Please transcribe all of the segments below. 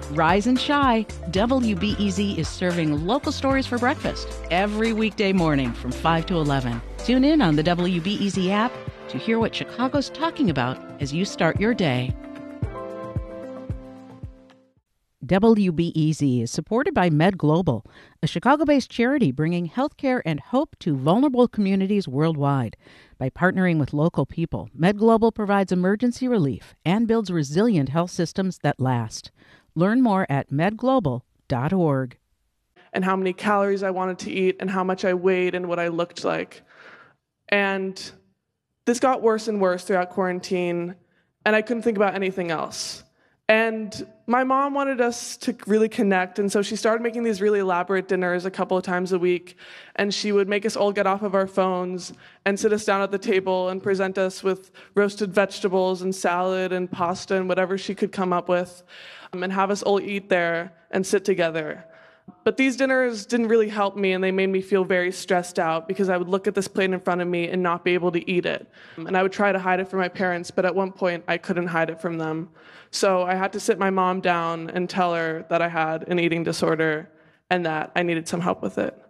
Rise and shine. WBEZ is serving local stories for breakfast every weekday morning from 5 to 11. Tune in on the WBEZ app to hear what Chicago's talking about as you start your day. WBEZ is supported by Med Global, a Chicago-based charity bringing healthcare and hope to vulnerable communities worldwide. By partnering with local people, Med Global provides emergency relief and builds resilient health systems that last. Learn more at medglobal.org. And how many calories I wanted to eat and how much I weighed and what I looked like. And this got worse and worse throughout quarantine, and I couldn't think about anything else. And my mom wanted us to really connect, and so she started making these really elaborate dinners a couple of times a week, and she would make us all get off of our phones and sit us down at the table and present us with roasted vegetables and salad and pasta and whatever she could come up with, and have us all eat there and sit together. But these dinners didn't really help me, and they made me feel very stressed out because I would look at this plate in front of me and not be able to eat it. And I would try to hide it from my parents, but at one point I couldn't hide it from them. So I had to sit my mom down and tell her that I had an eating disorder and that I needed some help with it.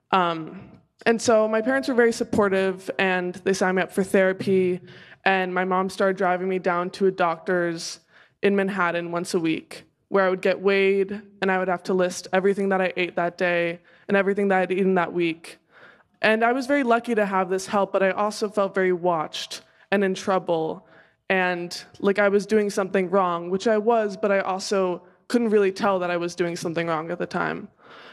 And so my parents were very supportive, and they signed me up for therapy, and my mom started driving me down to a doctor's in Manhattan once a week, where I would get weighed and I would have to list everything that I ate that day and everything that I'd eaten that week. And I was very lucky to have this help, but I also felt very watched and in trouble and like I was doing something wrong, which I was, but I also couldn't really tell that I was doing something wrong at the time.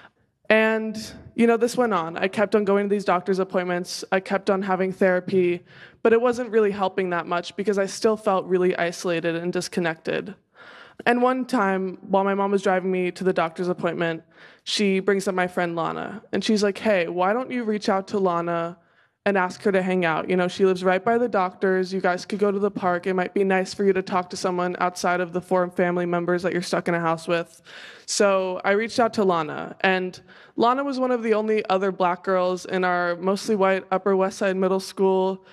And, this went on. I kept on going to these doctor's appointments. I kept on having therapy, but it wasn't really helping that much because I still felt really isolated and disconnected. And one time, while my mom was driving me to the doctor's appointment, she brings up my friend Lana. And she's like, hey, why don't you reach out to Lana and ask her to hang out? She lives right by the doctor's. You guys could go to the park. It might be nice for you to talk to someone outside of the 4 family members that you're stuck in a house with. So I reached out to Lana. And Lana was one of the only other Black girls in our mostly white Upper West Side middle school.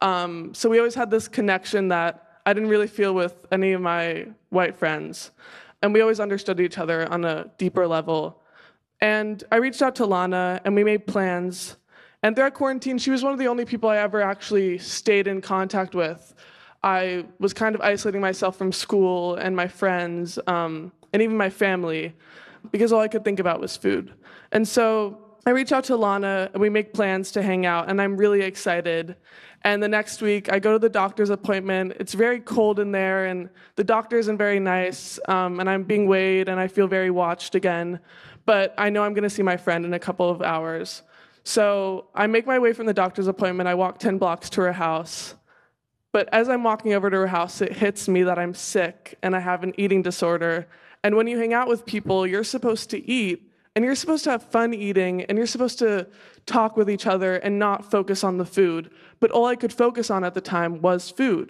So we always had this connection that I didn't really feel with any of my white friends. And we always understood each other on a deeper level. And I reached out to Lana, and we made plans. And throughout quarantine, she was one of the only people I ever actually stayed in contact with. I was kind of isolating myself from school and my friends, and even my family, because all I could think about was food. And so I reach out to Lana, and we make plans to hang out, and I'm really excited. And the next week, I go to the doctor's appointment. It's very cold in there, and the doctor isn't very nice, and I'm being weighed, and I feel very watched again. But I know I'm going to see my friend in a couple of hours. So I make my way from the doctor's appointment. I walk 10 blocks to her house. But as I'm walking over to her house, it hits me that I'm sick, and I have an eating disorder. And when you hang out with people, you're supposed to eat, and you're supposed to have fun eating, and you're supposed to talk with each other and not focus on the food. But all I could focus on at the time was food.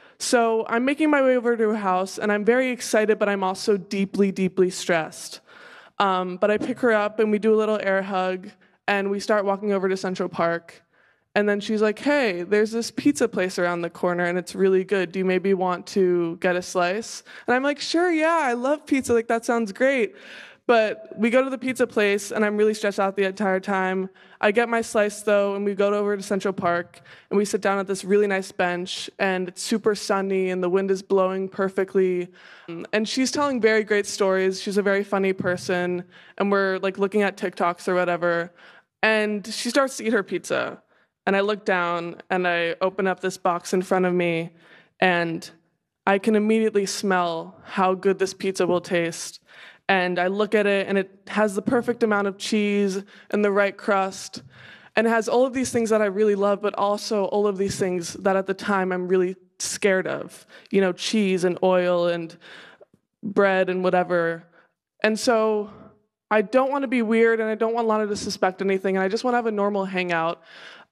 So I'm making my way over to her house, and I'm very excited, but I'm also deeply, deeply stressed. But I pick her up, and we do a little air hug, and we start walking over to Central Park. And then she's like, hey, there's this pizza place around the corner, and it's really good. Do you maybe want to get a slice? And I'm like, sure, yeah, I love pizza. Like, that sounds great. But we go to the pizza place, and I'm really stressed out the entire time. I get my slice, though, and we go over to Central Park, and we sit down at this really nice bench, and it's super sunny, and the wind is blowing perfectly. And she's telling very great stories. She's a very funny person, and we're, looking at TikToks or whatever. And she starts to eat her pizza. And I look down, and I open up this box in front of me, and I can immediately smell how good this pizza will taste. And I look at it, and it has the perfect amount of cheese and the right crust. And it has all of these things that I really love, but also all of these things that at the time I'm really scared of. Cheese and oil and bread and whatever. And so I don't want to be weird, and I don't want Lana to suspect anything, and I just want to have a normal hangout.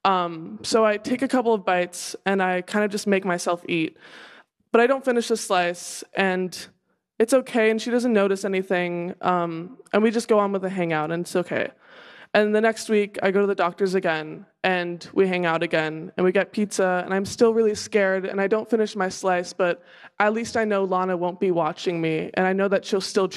So I take a couple of bites, and I kind of just make myself eat. But I don't finish the slice, and it's okay, and she doesn't notice anything, and we just go on with the hangout, and it's okay. And the next week, I go to the doctor's again, and we hang out again, and we get pizza, and I'm still really scared, and I don't finish my slice, but at least I know Lana won't be watching me, and I know that she'll still